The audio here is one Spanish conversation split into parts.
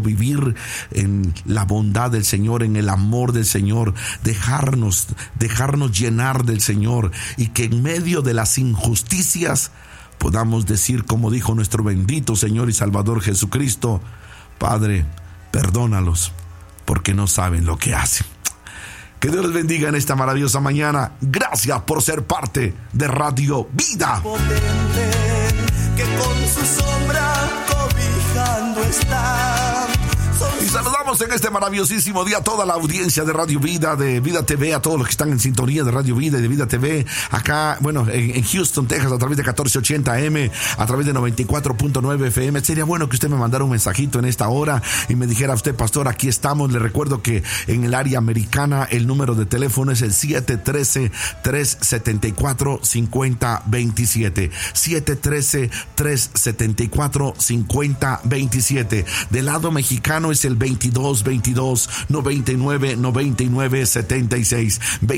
vivir en la bondad del Señor, en el amor del Señor, dejarnos llenar del Señor, y que en medio de las injusticias podamos decir, como dijo nuestro bendito Señor y Salvador Jesucristo: Padre, perdónalos, porque no saben lo que hacen. Que Dios les bendiga en esta maravillosa mañana. Gracias por ser parte de Radio Vida. Potente, que con su sombra cobijando está. Y saludamos en este maravillosísimo día a toda la audiencia de Radio Vida, de Vida TV, a todos los que están en sintonía de Radio Vida y de Vida TV, acá, bueno, en Houston, Texas, a través de 1480 AM, a través de 94.9 FM. Sería bueno que usted me mandara un mensajito en esta hora y me dijera: usted, pastor, aquí estamos. Le recuerdo que en el área americana el número de teléfono es el 713-374-5027. 713-374-5027. Del lado mexicano es el 22-22-99-99-76.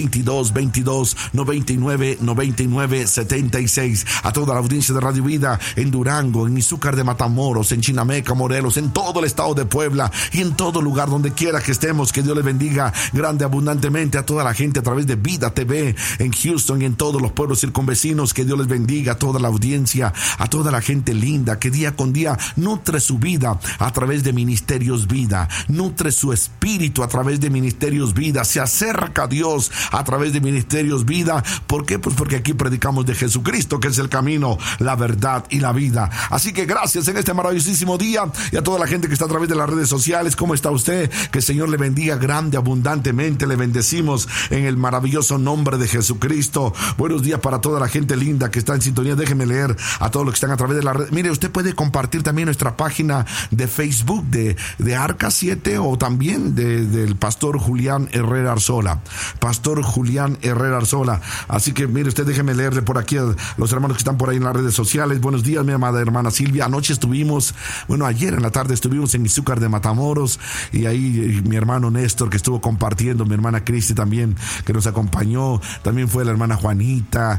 22-22-99-99-76. A toda la audiencia de Radio Vida en Durango, en Izúcar de Matamoros, en Chinameca, Morelos, en todo el estado de Puebla y en todo lugar donde quiera que estemos. Que Dios les bendiga grande, abundantemente. A toda la gente a través de Vida TV en Houston y en todos los pueblos circunvecinos. Que Dios les bendiga. A toda la audiencia, a toda la gente linda que día con día nutre su vida a través de Ministerios Vida, nutre su espíritu a través de Ministerios Vida, se acerca a Dios a través de Ministerios Vida. ¿Por qué? Pues porque aquí predicamos de Jesucristo, que es el camino, la verdad y la vida. Así que gracias en este maravillosísimo día, y a toda la gente que está a través de las redes sociales. ¿Cómo está usted? Que el Señor le bendiga grande, abundantemente. Le bendecimos en el maravilloso nombre de Jesucristo. Buenos días para toda la gente linda que está en sintonía. Déjenme leer a todos los que están a través de la red. Mire, usted puede compartir también nuestra página de Facebook de Arca 7, o también del pastor Julián Herrera Arzola. Pastor Julián Herrera Arzola. Así que mire usted, déjeme leerle por aquí a los hermanos que están por ahí en las redes sociales. Buenos días, mi amada hermana Silvia. Anoche ayer en la tarde estuvimos en Izúcar de Matamoros, y ahí mi hermano Néstor, que estuvo compartiendo, mi hermana Cristi también, que nos acompañó. También fue la hermana Juanita,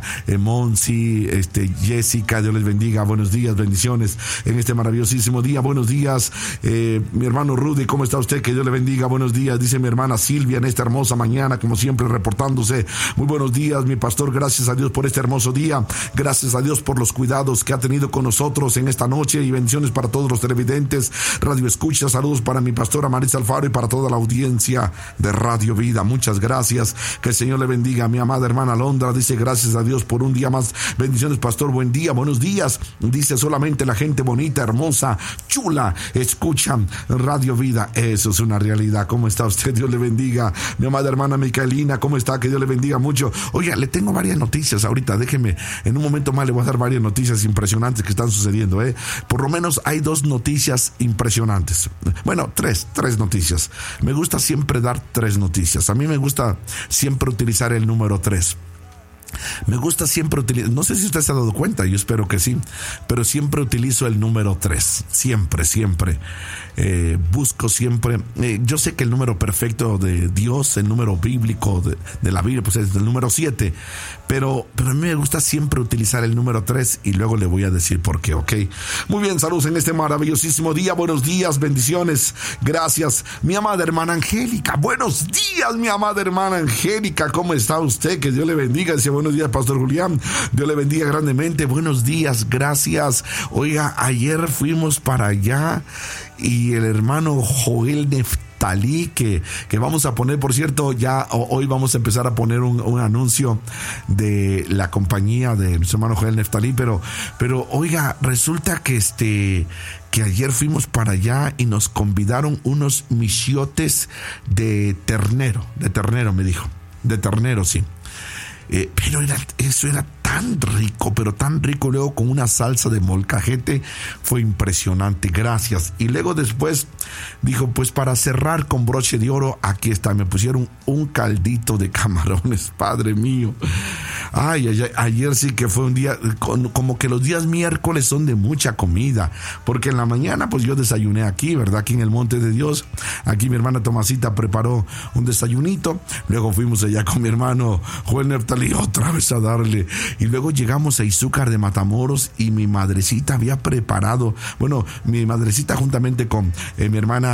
Monsi, Jessica. Dios les bendiga. Buenos días, bendiciones en este maravillosísimo día. Buenos días, mi hermano Rudy. ¿Cómo está usted? Que Dios le bendiga. Buenos días, dice mi hermana Silvia, en esta hermosa mañana, como siempre, reportándose. Muy buenos días, mi pastor. Gracias a Dios por este hermoso día. Gracias a Dios por los cuidados que ha tenido con nosotros en esta noche, y bendiciones para todos los televidentes, radio escucha. Saludos para mi pastora Marisa Alfaro y para toda la audiencia de Radio Vida. Muchas gracias. Que el Señor le bendiga. Mi amada hermana Londra dice: gracias a Dios por un día más. Bendiciones, pastor. Buen día. Buenos días. Dice: solamente la gente bonita, hermosa, chula escuchan Radio Vida. Eso es una realidad. ¿Cómo está usted? Dios le bendiga. Mi amada hermana Micaelina, ¿cómo está? Que Dios le bendiga mucho. Oiga, le tengo varias noticias ahorita. Déjeme, en un momento más le voy a dar varias noticias impresionantes que están sucediendo. Por lo menos hay 2 noticias impresionantes. Bueno, tres noticias. Me gusta siempre dar 3 noticias. A mí me gusta siempre utilizar el número 3. Me gusta siempre utilizar, no sé si usted se ha dado cuenta, yo espero que sí, pero siempre utilizo el número 3, siempre. Busco siempre, yo sé que el número perfecto de Dios, el número bíblico de la Biblia, pues es el número 7, pero a mí me gusta siempre utilizar el número 3, y luego le voy a decir por qué, ¿ok? Muy bien, saludos en este maravillosísimo día. Buenos días, bendiciones, gracias. Mi amada hermana Angélica, buenos días, mi amada hermana Angélica, ¿cómo está usted? Que Dios le bendiga. Dice: buenos días, pastor Julián. Dios le bendiga grandemente. Buenos días, gracias. Oiga, ayer fuimos para allá, y el hermano Joel Neftalí, que vamos a poner, por cierto, ya hoy vamos a empezar a poner un anuncio de la compañía de nuestro hermano Joel Neftalí, pero oiga, resulta que ayer fuimos para allá y nos convidaron unos michiotes de ternero, me dijo, de ternero, sí. Pero eso era tan rico, pero tan rico. Luego con una salsa de molcajete, fue impresionante. Gracias. Y luego después dijo: pues para cerrar con broche de oro, aquí está. Me pusieron un caldito de camarones. Padre mío. Ayer sí que fue un día, como que los días miércoles son de mucha comida, porque en la mañana pues yo desayuné aquí, ¿verdad? Aquí en el Monte de Dios. Aquí mi hermana Tomasita preparó un desayunito. Luego fuimos allá con mi hermano Joel Neftalí otra vez a darle. Y luego llegamos a Izúcar de Matamoros, y mi madrecita había preparado, mi madrecita juntamente con mi hermana